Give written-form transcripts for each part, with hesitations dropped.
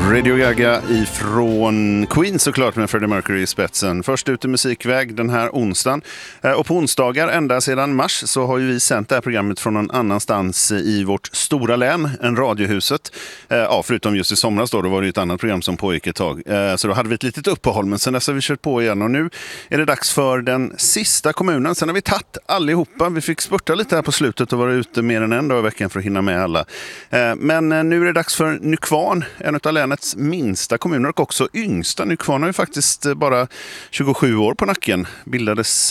Radio Gaga ifrån Queen såklart med Freddie Mercury i spetsen. Först ut i musikväg den här onsdagen. Och på onsdagar ända sedan mars så har ju vi sänt det här programmet från någon annanstans i vårt stora län än Radiohuset. Ja, förutom just i somras då var det ju ett annat program som pågick ett tag. Så då hade vi ett litet uppehåll, men sen dess har vi kört på igen. Och nu är det dags för den sista kommunen. Sen har vi tagit allihopa. Vi fick spurta lite här på slutet och vara ute mer än en dag i veckan för att hinna med alla. Men nu är det dags för Nykvarn, en av länets minsta kommuner och också yngsta. Nykvarn har ju faktiskt bara 27 år på nacken. Bildades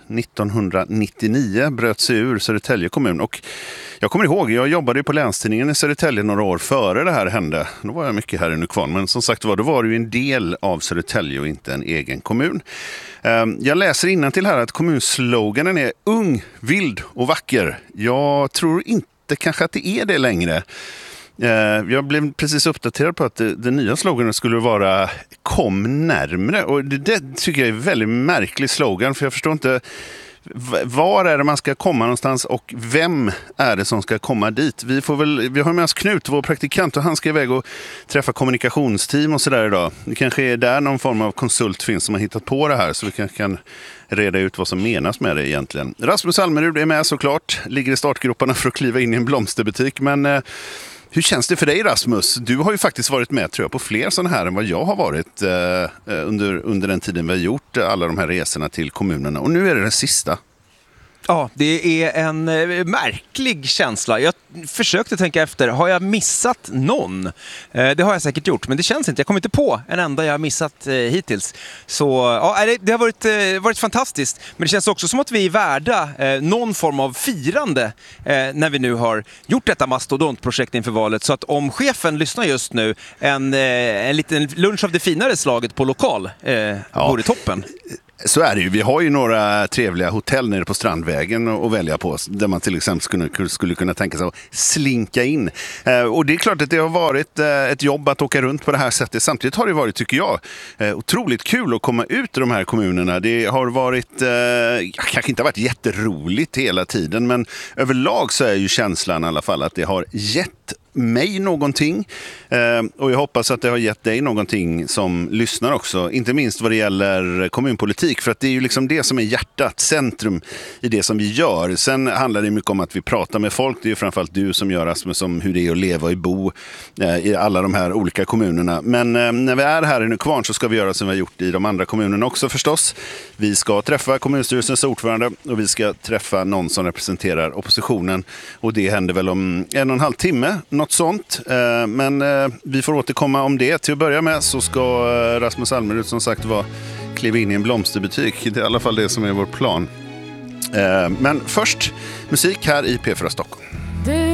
1999, bröt sig ur Södertälje kommun. Och jag kommer ihåg, jag jobbade på Länstidningen i Södertälje några år före det här hände. Då var jag mycket här i Nykvarn, men som sagt då var det ju en del av Södertälje och inte en egen kommun. Jag läser innantill här att kommunsloganen är ung, vild och vacker. Jag tror inte kanske att det är det längre. Jag blev precis uppdaterad på att den nya sloganen skulle vara kom närmre. Och det tycker jag är en väldigt märklig slogan, för jag förstår inte var är det man ska komma någonstans och vem är det som ska komma dit. Vi har med oss Knut, vår praktikant, och han ska iväg och träffa kommunikationsteam och sådär idag. Det kanske är där någon form av konsult finns som har hittat på det här, så vi kanske kan reda ut vad som menas med det egentligen. Rasmus Almerud är med såklart, ligger i startgroparna för att kliva in i en blomsterbutik, men hur känns det för dig, Rasmus? Du har ju faktiskt varit med, tror jag, på fler sådana här än vad jag har varit under den tiden vi har gjort alla de här resorna till kommunerna. Och nu är det den sista. Ja, det är en märklig känsla. Jag försökte tänka efter, har jag missat någon? Det har jag säkert gjort, men det känns inte. Jag kommer inte på en enda jag har missat hittills. Så ja, det har varit fantastiskt. Men det känns också som att vi är värda någon form av firande när vi nu har gjort detta mastodontprojekt inför valet. Så att om chefen lyssnar just nu, en liten lunch av det finare slaget på lokal vore toppen. Så är det ju. Vi har ju några trevliga hotell nere på Strandvägen att välja på, där man till exempel skulle kunna tänka sig att slinka in. Och det är klart att det har varit ett jobb att åka runt på det här sättet. Samtidigt har det varit, tycker jag, otroligt kul att komma ut i de här kommunerna. Det har varit, kanske inte varit jätteroligt hela tiden, men överlag så är ju känslan i alla fall att det har gett mig någonting, och jag hoppas att det har gett dig någonting som lyssnar också, inte minst vad det gäller kommunpolitik, för att det är ju liksom det som är hjärtat, centrum i det som vi gör. Sen handlar det mycket om att vi pratar med folk. Det är ju framförallt du som gör Rasmus, som hur det är att leva och bo i alla de här olika kommunerna. Men när vi är här i Nykvarn så ska vi göra som vi har gjort i de andra kommunerna också förstås. Vi ska träffa kommunstyrelsens ordförande och vi ska träffa någon som representerar oppositionen, och det händer väl om 1,5 timme, något sånt. Men vi får återkomma om det. Till att börja med så ska Rasmus Almerud som sagt kliva in i en blomsterbutik. Det är i alla fall det som är vår plan. Men först musik här i P4 Stockholm.